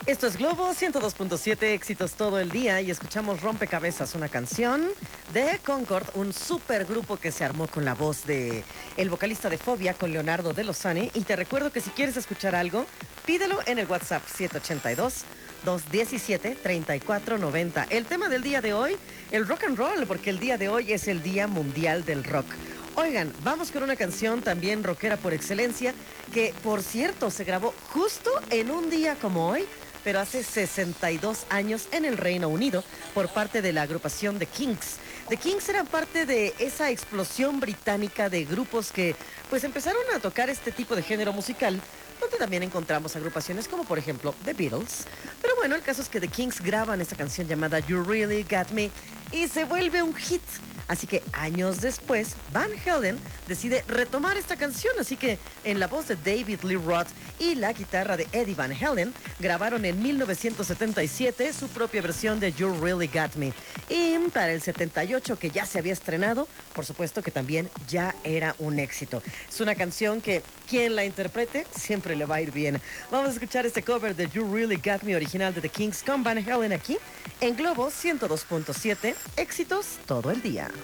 Esto es Globo 102.7, éxitos todo el día y escuchamos Rompecabezas, una canción de Concord, un supergrupo que se armó con la voz de el vocalista de Fobia, con Leonardo de Lozane. Y te recuerdo que si quieres escuchar algo, pídelo en el WhatsApp 782-217-3490. El tema del día de hoy, el rock and roll, porque el día de hoy es el Día Mundial del Rock. Oigan, vamos con una canción también rockera por excelencia, que por cierto se grabó justo en un día como hoy, pero hace 62 años en el Reino Unido, por parte de la agrupación The Kinks. The Kinks eran parte de esa explosión británica de grupos que pues empezaron a tocar este tipo de género musical, donde también encontramos agrupaciones como por ejemplo The Beatles. Pero bueno, el caso es que The Kinks graban esta canción llamada You Really Got Me y se vuelve un hit. Así que años después, Van Halen decide retomar esta canción. Así que en la voz de David Lee Roth y la guitarra de Eddie Van Halen, grabaron en 1977 su propia versión de You Really Got Me. Y para el 78, que ya se había estrenado, por supuesto que también ya era un éxito. Es una canción que quien la interprete siempre le va a ir bien. Vamos a escuchar este cover de You Really Got Me original de The Kinks con Van Halen aquí en Globo 102.7, éxitos todo el día.